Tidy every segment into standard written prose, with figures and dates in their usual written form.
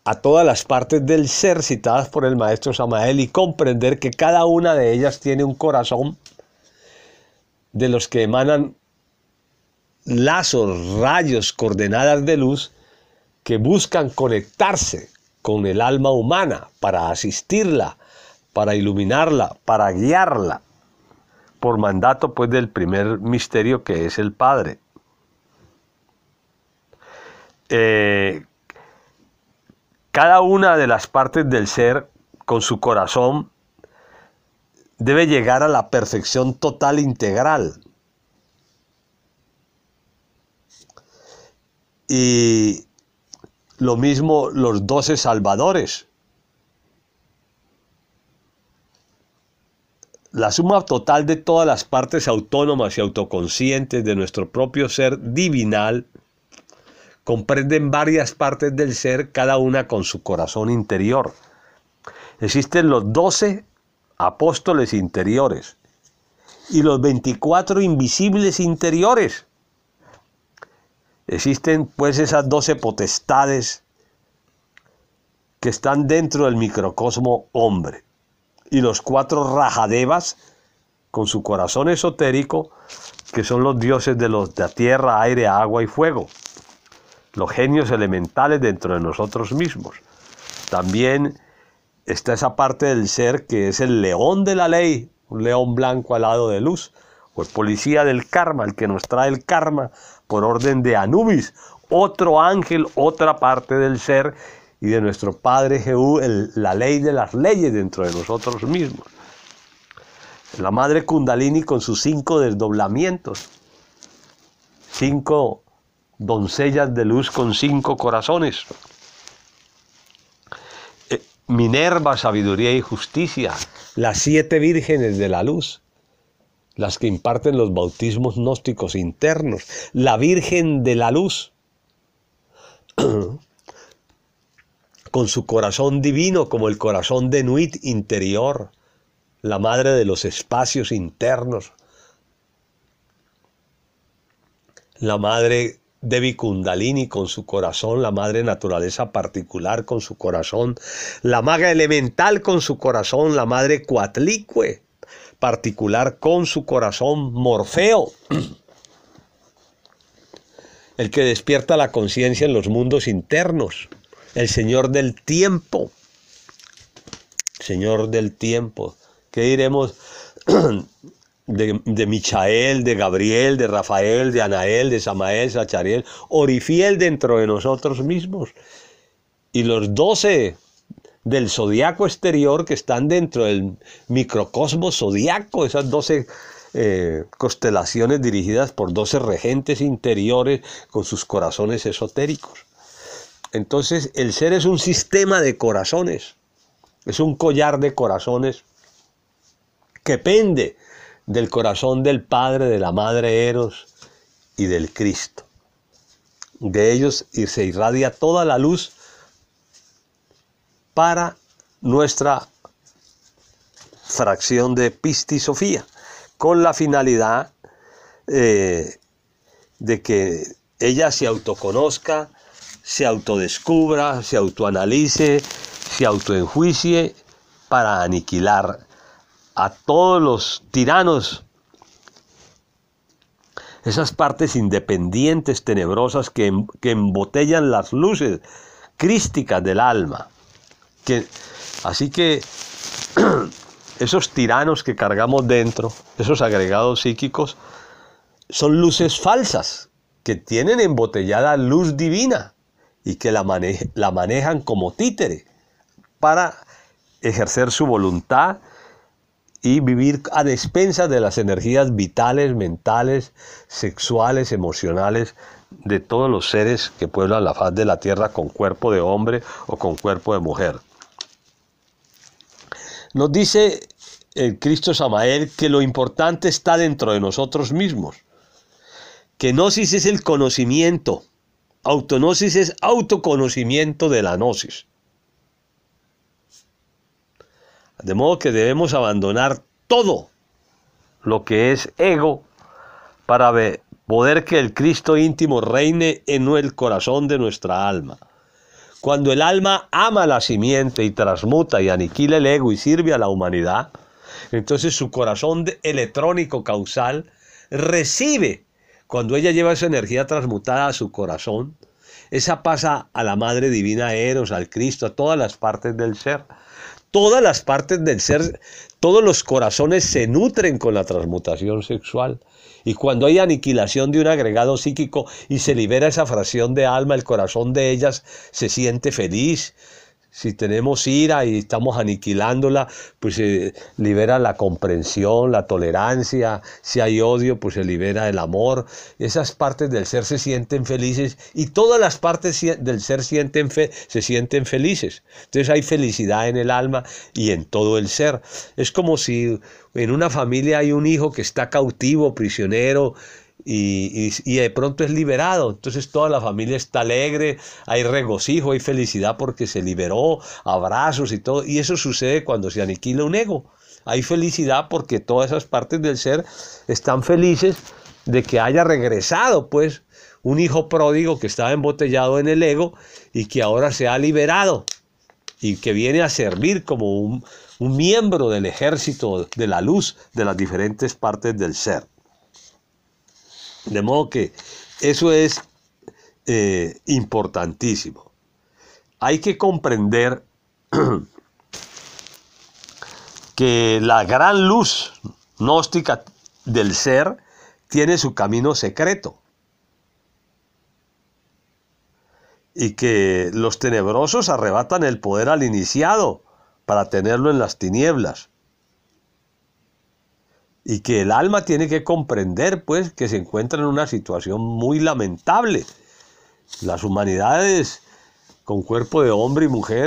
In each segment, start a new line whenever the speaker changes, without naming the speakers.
a todas las partes del ser citadas por el maestro Samael y comprender que cada una de ellas tiene un corazón de los que emanan lazos, rayos, coordenadas de luz que buscan conectarse con el alma humana para asistirla, para iluminarla, para guiarla, por mandato pues del primer misterio que es el Padre. Cada una de las partes del ser con su corazón debe llegar a la perfección total integral. Y lo mismo los 12 salvadores. La suma total de todas las partes autónomas y autoconscientes de nuestro propio ser divinal comprenden varias partes del ser, cada una con su corazón interior. Existen los 12 apóstoles interiores y los 24 invisibles interiores. Existen pues esas 12 potestades que están dentro del microcosmo hombre y los 4 Rajadevas con su corazón esotérico, que son los dioses de la tierra, aire, agua y fuego, los genios elementales dentro de nosotros mismos. También está esa parte del ser que es el león de la ley, un león blanco alado de luz, o el policía del karma, el que nos trae el karma por orden de Anubis, otro ángel, otra parte del ser y de nuestro Padre Jehú, la ley de las leyes dentro de nosotros mismos. La madre Kundalini con sus 5 desdoblamientos, 5 doncellas de luz con 5 corazones. Minerva, sabiduría y justicia, las 7 vírgenes de la luz, las que imparten los bautismos gnósticos internos, la Virgen de la Luz, con su corazón divino como el corazón de Nuit interior, la madre de los espacios internos, la madre Devi Kundalini con su corazón, la madre naturaleza particular con su corazón, la maga elemental con su corazón, la madre Coatlicue particular con su corazón, Morfeo, el que despierta la conciencia en los mundos internos, el Señor del tiempo, Señor del tiempo. ¿Qué diremos de Michael, de Gabriel, de Rafael, de Anael, de Samael, Zachariel, Orifiel dentro de nosotros mismos? Y los 12 del zodiaco exterior que están dentro del microcosmos zodiaco, esas 12 constelaciones dirigidas por 12 regentes interiores con sus corazones esotéricos. Entonces el ser es un sistema de corazones, es un collar de corazones que pende del corazón del Padre, de la Madre Eros y del Cristo. De ellos se irradia toda la luz para nuestra fracción de Pistisofía, con la finalidad de que ella se autoconozca, se autodescubra, se autoanalice, se autoenjuicie para aniquilar a todos los tiranos, esas partes independientes, tenebrosas que embotellan las luces crísticas del alma. Así que esos tiranos que cargamos dentro, esos agregados psíquicos, son luces falsas que tienen embotellada luz divina y que la manejan como títere para ejercer su voluntad y vivir a despensas de las energías vitales, mentales, sexuales, emocionales de todos los seres que pueblan la faz de la tierra con cuerpo de hombre o con cuerpo de mujer. Nos dice el Cristo Samael que lo importante está dentro de nosotros mismos, que gnosis es el conocimiento, autognosis es autoconocimiento de la gnosis. De modo que debemos abandonar todo lo que es ego para poder que el Cristo íntimo reine en el corazón de nuestra alma. Cuando el alma ama la simiente y transmuta y aniquila el ego y sirve a la humanidad, entonces su corazón electrónico causal recibe, cuando ella lleva esa energía transmutada a su corazón, esa pasa a la Madre Divina Eros, al Cristo, a todas las partes del ser. Todas las partes del ser, todos los corazones se nutren con la transmutación sexual. Y cuando hay aniquilación de un agregado psíquico y se libera esa fracción de alma, el corazón de ellas se siente feliz. Si tenemos ira y estamos aniquilándola, pues se libera la comprensión, la tolerancia. Si hay odio, pues se libera el amor. Esas partes del ser se sienten felices y todas las partes del ser se sienten felices. Entonces hay felicidad en el alma y en todo el ser. Es como si en una familia hay un hijo que está cautivo, prisionero, y de pronto es liberado. Entonces toda la familia está alegre, hay regocijo, hay felicidad porque se liberó, abrazos y todo. Y eso sucede cuando se aniquila un ego. Hay felicidad porque todas esas partes del ser están felices de que haya regresado, pues, un hijo pródigo que estaba embotellado en el ego y que ahora se ha liberado y que viene a servir como un miembro del ejército de la luz de las diferentes partes del ser. De modo que eso es importantísimo. Hay que comprender que la gran luz gnóstica del ser tiene su camino secreto. Y que los tenebrosos arrebatan el poder al iniciado para tenerlo en las tinieblas. Y que el alma tiene que comprender, pues, que se encuentra en una situación muy lamentable. Las humanidades con cuerpo de hombre y mujer,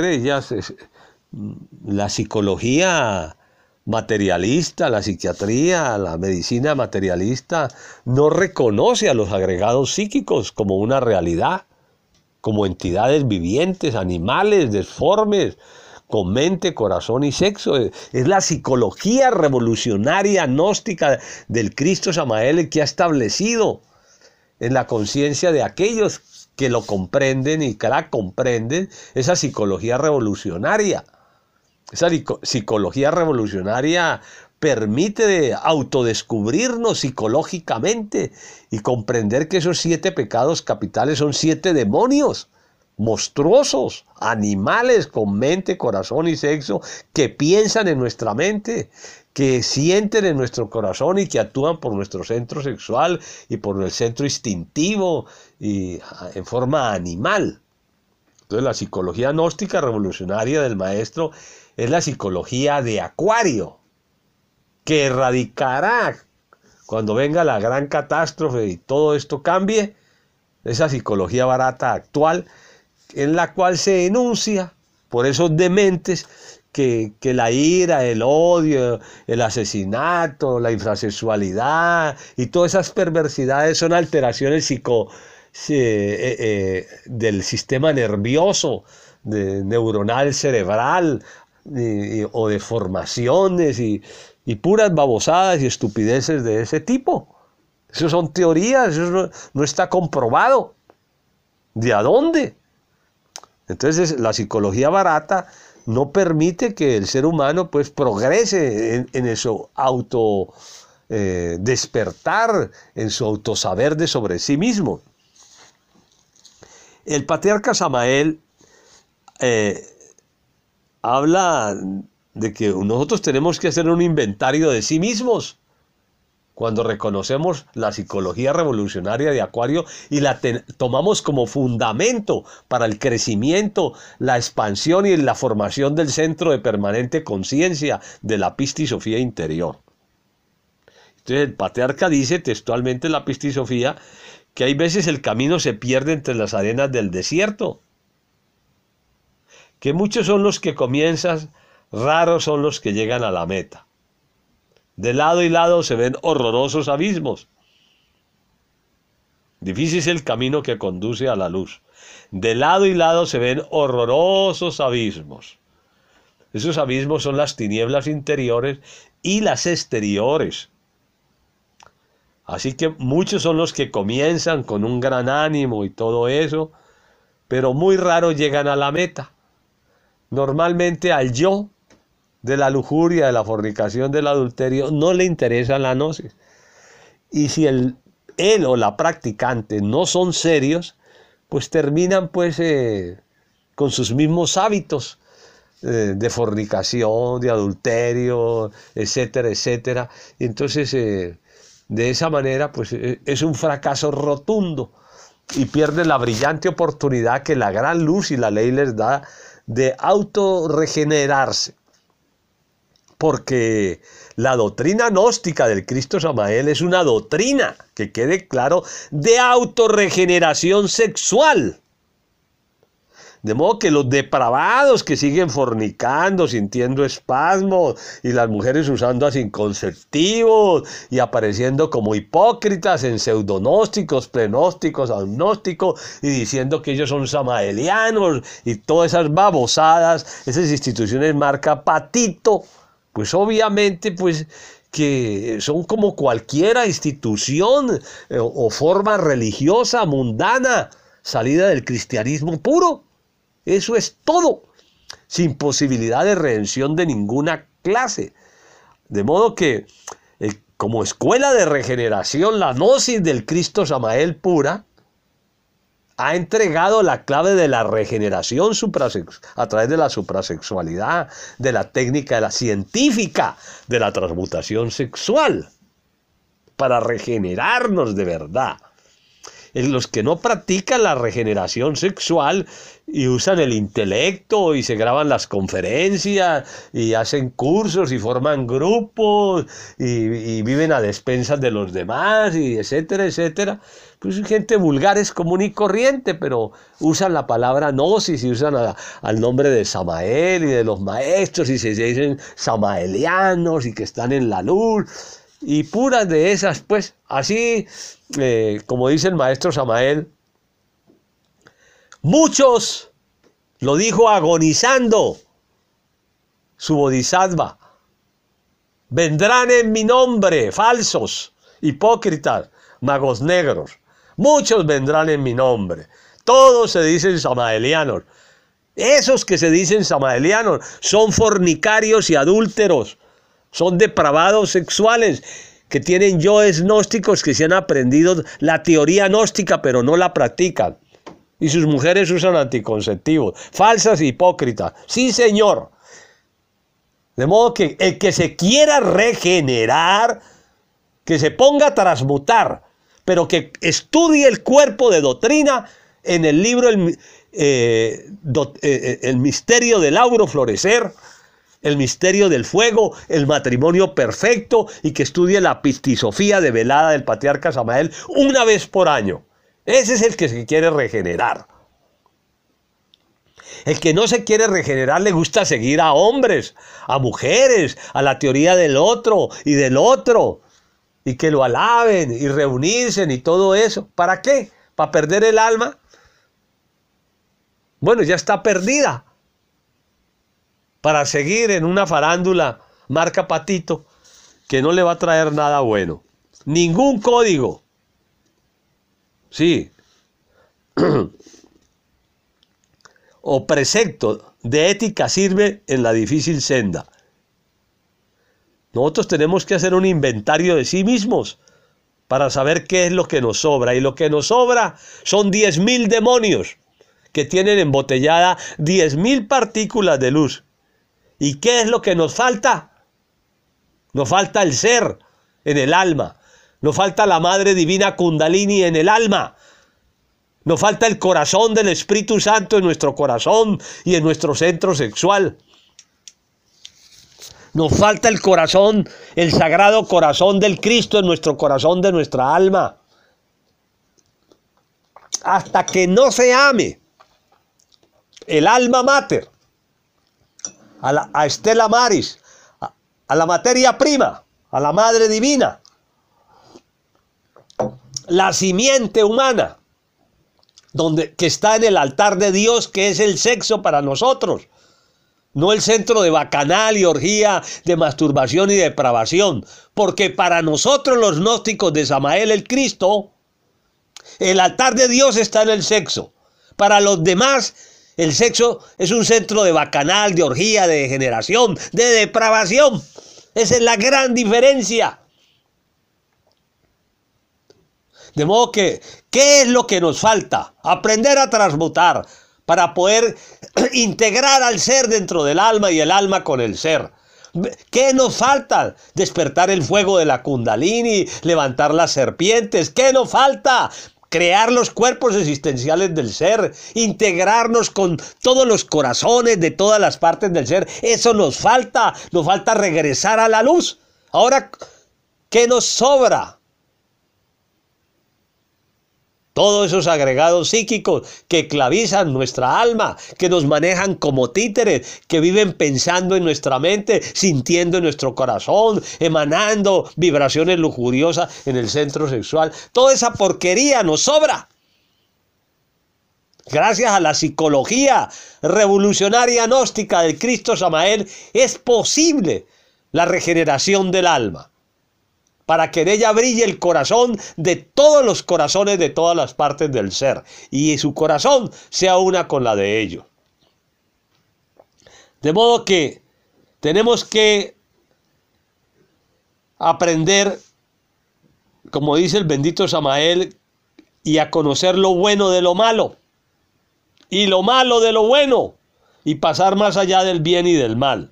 la psicología materialista, la psiquiatría, la medicina materialista, no reconoce a los agregados psíquicos como una realidad, como entidades vivientes, animales, deformes, con mente, corazón y sexo. Es la psicología revolucionaria gnóstica del Cristo Samael que ha establecido en la conciencia de aquellos que lo comprenden y que la comprenden esa psicología revolucionaria. Esa psicología revolucionaria permite autodescubrirnos psicológicamente y comprender que esos 7 pecados capitales son 7 demonios monstruosos, animales con mente, corazón y sexo, que piensan en nuestra mente, que sienten en nuestro corazón y que actúan por nuestro centro sexual y por el centro instintivo y en forma animal. Entonces la psicología gnóstica revolucionaria del maestro es la psicología de Acuario, que erradicará cuando venga la gran catástrofe y todo esto cambie, esa psicología barata actual, en la cual se enuncia por esos dementes que la ira, el odio, el asesinato, la infrasexualidad y todas esas perversidades son alteraciones del sistema nervioso, neuronal cerebral, o deformaciones y puras babosadas y estupideces de ese tipo. Eso son teorías, eso no está comprobado. ¿De a dónde? Entonces la psicología barata no permite que el ser humano pues progrese en su despertar, en su autosaber de sobre sí mismo. El patriarca Samael habla de que nosotros tenemos que hacer un inventario de sí mismos cuando reconocemos la psicología revolucionaria de Acuario y la tomamos como fundamento para el crecimiento, la expansión y la formación del centro de permanente conciencia de la pistisofía interior. Entonces el patriarca dice textualmente en la pistisofía que hay veces el camino se pierde entre las arenas del desierto, que muchos son los que comienzan, raros son los que llegan a la meta. De lado y lado se ven horrorosos abismos. Difícil es el camino que conduce a la luz. De lado y lado se ven horrorosos abismos. Esos abismos son las tinieblas interiores y las exteriores. Así que muchos son los que comienzan con un gran ánimo y todo eso, pero muy raro llegan a la meta. Normalmente al yo de la lujuria, de la fornicación, del adulterio, no le interesa la gnosis. Y si él o la practicante no son serios, pues terminan pues con sus mismos hábitos de fornicación, de adulterio, etcétera, etcétera. Y entonces de esa manera pues es un fracaso rotundo y pierden la brillante oportunidad que la gran luz y la ley les da de autorregenerarse. Porque la doctrina gnóstica del Cristo Samael es una doctrina, que quede claro, de autorregeneración sexual. De modo que los depravados que siguen fornicando, sintiendo espasmos, y las mujeres usando anticonceptivos y apareciendo como hipócritas en pseudonósticos, prenósticos, agnósticos, y diciendo que ellos son samaelianos, y todas esas babosadas, esas instituciones marca patito, pues obviamente pues que son como cualquier institución o forma religiosa, mundana, salida del cristianismo puro. Eso es todo, sin posibilidad de redención de ninguna clase. De modo que, como escuela de regeneración, la gnosis del Cristo Samael pura ha entregado la clave de la regeneración a través de la suprasexualidad, de la técnica de la científica, de la transmutación sexual, para regenerarnos de verdad. Los que no practican la regeneración sexual y usan el intelecto y se graban las conferencias y hacen cursos y forman grupos y viven a despensas de los demás y etcétera, etcétera, pues gente vulgar, es común y corriente, pero usan la palabra gnosis y usan al nombre de Samael y de los maestros y se dicen samaelianos y que están en la luz. Y puras de esas, pues, así como dice el maestro Samael, muchos, lo dijo agonizando su bodhisattva, vendrán en mi nombre, falsos, hipócritas, magos negros, muchos vendrán en mi nombre, todos se dicen samaelianos. Esos que se dicen samaelianos son fornicarios y adúlteros, son depravados sexuales, que tienen yoes gnósticos que se han aprendido la teoría gnóstica pero no la practican. Y sus mujeres usan anticonceptivos, falsas e hipócritas. Sí, señor. De modo que el que se quiera regenerar, que se ponga a transmutar, pero que estudie el cuerpo de doctrina en el libro El misterio del auro florecer, el misterio del fuego, el matrimonio perfecto, y que estudie la pistisofía develada del patriarca Samael una vez por año. Ese es el que se quiere regenerar. El que no se quiere regenerar le gusta seguir a hombres, a mujeres, a la teoría del otro y del otro, y que lo alaben y reunirse y todo eso. ¿Para qué? ¿Para perder el alma? Bueno, ya está perdida. Para seguir en una farándula marca patito que no le va a traer nada bueno. Ningún código. Sí. O precepto de ética sirve en la difícil senda. Nosotros tenemos que hacer un inventario de sí mismos para saber qué es lo que nos sobra. Y lo que nos sobra son 10.000 demonios que tienen embotellada 10.000 partículas de luz. ¿Y qué es lo que nos falta? Nos falta el ser en el alma. Nos falta la Madre Divina Kundalini en el alma. Nos falta el corazón del Espíritu Santo en nuestro corazón y en nuestro centro sexual. Nos falta el corazón, el sagrado corazón del Cristo en nuestro corazón de nuestra alma. Hasta que no se ame el alma mater, a Estela Maris, a la materia prima, a la Madre Divina, la simiente humana, que está en el altar de Dios, que es el sexo para nosotros, no el centro de bacanal y orgía, de masturbación y depravación, porque para nosotros los gnósticos de Samael el Cristo, el altar de Dios está en el sexo, Para los demás, el sexo es un centro de bacanal, de orgía, de degeneración, de depravación. Esa es la gran diferencia. De modo que, ¿qué es lo que nos falta? Aprender a transmutar para poder integrar al ser dentro del alma y el alma con el ser. ¿Qué nos falta? Despertar el fuego de la Kundalini, levantar las serpientes. ¿Qué nos falta? Crear los cuerpos existenciales del ser, integrarnos con todos los corazones de todas las partes del ser. Eso nos falta regresar a la luz. Ahora, ¿qué nos sobra? Todos esos agregados psíquicos que esclavizan nuestra alma, que nos manejan como títeres, que viven pensando en nuestra mente, sintiendo en nuestro corazón, emanando vibraciones lujuriosas en el centro sexual. Toda esa porquería nos sobra. Gracias a la psicología revolucionaria gnóstica del Cristo Samael, es posible la regeneración del alma, para que en ella brille el corazón de todos los corazones de todas las partes del ser, y su corazón sea una con la de ellos. De modo que tenemos que aprender, como dice el bendito Samael, y a conocer lo bueno de lo malo, y lo malo de lo bueno, y pasar más allá del bien y del mal.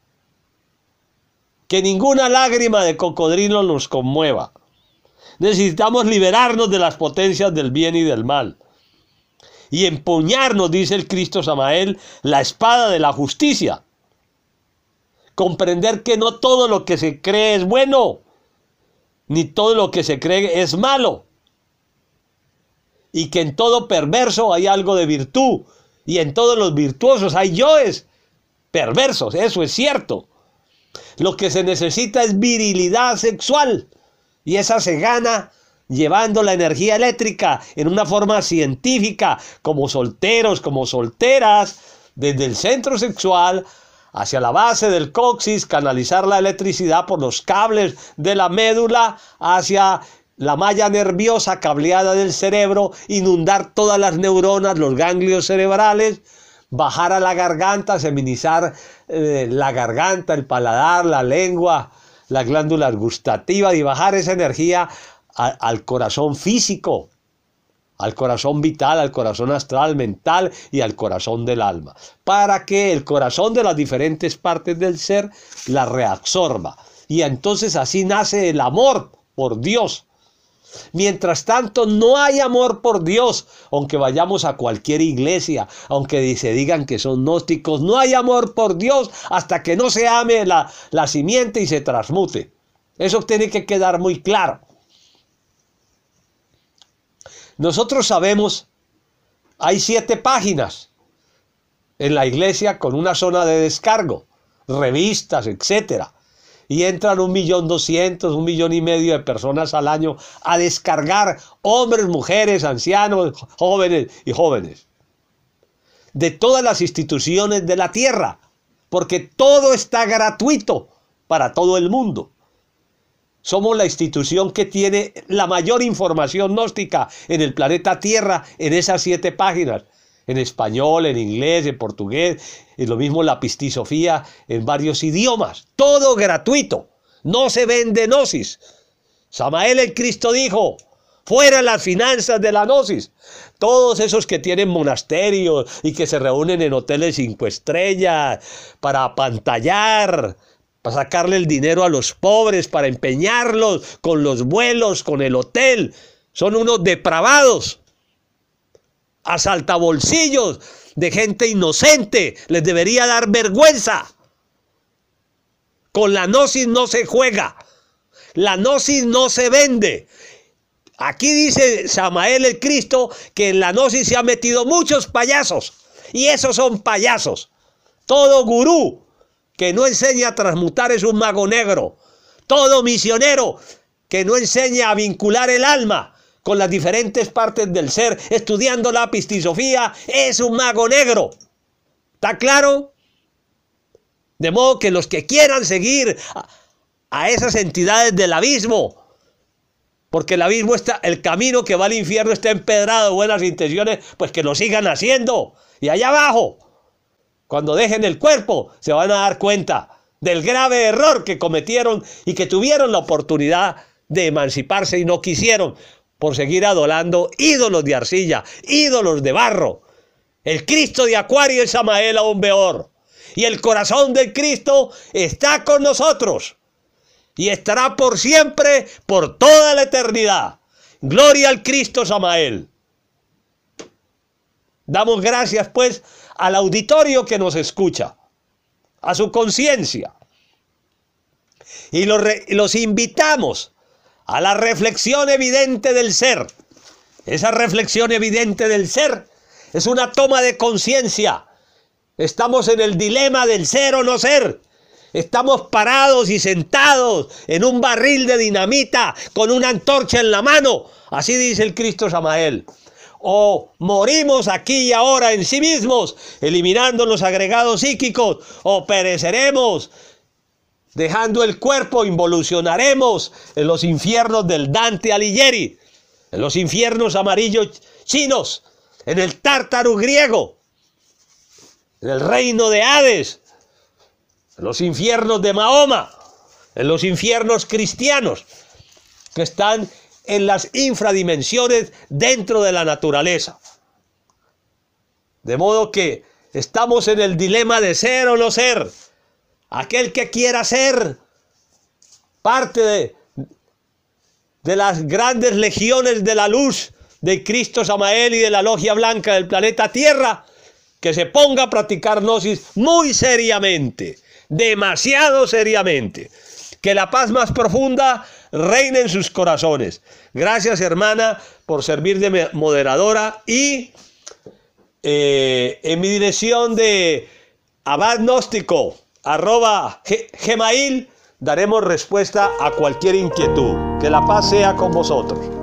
Que ninguna lágrima de cocodrilo nos conmueva. Necesitamos liberarnos de las potencias del bien y del mal. Y empuñarnos, dice el Cristo Samael, la espada de la justicia. Comprender que no todo lo que se cree es bueno, ni todo lo que se cree es malo. Y que en todo perverso hay algo de virtud. Y en todos los virtuosos hay yoes perversos. Eso es cierto. Lo que se necesita es virilidad sexual, y esa se gana llevando la energía eléctrica en una forma científica, como solteros, como solteras, desde el centro sexual hacia la base del coxis, canalizar la electricidad por los cables de la médula hacia la malla nerviosa cableada del cerebro, inundar todas las neuronas, los ganglios cerebrales, bajar a la garganta, seminizar la garganta, el paladar, la lengua, las glándulas gustativas, y bajar esa energía al corazón físico, al corazón vital, al corazón astral, mental y al corazón del alma, para que el corazón de las diferentes partes del ser la reabsorba. Y entonces así nace el amor por Dios. Mientras tanto, no hay amor por Dios, aunque vayamos a cualquier iglesia, aunque se digan que son gnósticos, no hay amor por Dios hasta que no se ame la simiente y se transmute. Eso tiene que quedar muy claro. Nosotros sabemos, hay 7 páginas en la iglesia con una zona de descargo, revistas, etcétera. Y entran 1.200.000, 1,5 millones de personas al año a descargar, hombres, mujeres, ancianos, jóvenes y jóvenes, de todas las instituciones de la tierra, porque todo está gratuito para todo el mundo. Somos la institución que tiene la mayor información gnóstica en el planeta Tierra en esas 7 páginas. En español, en inglés, en portugués, y lo mismo la pistisofía en varios idiomas. Todo gratuito. No se vende gnosis. Samael el Cristo dijo, fuera las finanzas de la gnosis. Todos esos que tienen monasterios y que se reúnen en hoteles 5 estrellas para apantallar, para sacarle el dinero a los pobres, para empeñarlos con los vuelos, con el hotel, son unos depravados. Asaltabolsillos de gente inocente, les debería dar vergüenza. Con la gnosis no se juega, la gnosis no se vende. Aquí dice Samael el Cristo que en la gnosis se han metido muchos payasos, y esos son payasos. Todo gurú que no enseña a transmutar es un mago negro. Todo misionero que no enseña a vincular el alma con las diferentes partes del ser, estudiando la pistisofía, es un mago negro. ¿Está claro? De modo que los que quieran seguir a esas entidades del abismo, Porque el abismo está, el camino que va al infierno está empedrado, buenas intenciones, pues que lo sigan haciendo. Y allá abajo, cuando dejen el cuerpo, se van a dar cuenta del grave error que cometieron y que tuvieron la oportunidad de emanciparse y no quisieron por seguir adorando ídolos de arcilla, ídolos de barro. El Cristo de Acuario es Samael aún peor. Y el corazón del Cristo está con nosotros. Y estará por siempre, por toda la eternidad. Gloria al Cristo Samael. Damos gracias pues al auditorio que nos escucha, a su conciencia. Y los invitamos a la reflexión evidente del ser. Esa reflexión evidente del ser es una toma de conciencia. Estamos en el dilema del ser o no ser. Estamos parados y sentados en un barril de dinamita con una antorcha en la mano. Así dice el Cristo Samael. O morimos aquí y ahora en sí mismos, eliminando los agregados psíquicos, o pereceremos, dejando el cuerpo, involucionaremos en los infiernos del Dante Alighieri, en los infiernos amarillos chinos, en el Tártaro griego, en el reino de Hades, en los infiernos de Mahoma, en los infiernos cristianos, que están en las infradimensiones dentro de la naturaleza. De modo que estamos en el dilema de ser o no ser. Aquel que quiera ser parte de las grandes legiones de la luz de Cristo Samael y de la logia blanca del planeta Tierra, que se ponga a practicar gnosis muy seriamente, demasiado seriamente. Que la paz más profunda reine en sus corazones. Gracias, hermana, por servir de moderadora y en mi dirección de abadgnóstico@gmail daremos respuesta a cualquier inquietud. Que la paz sea con vosotros.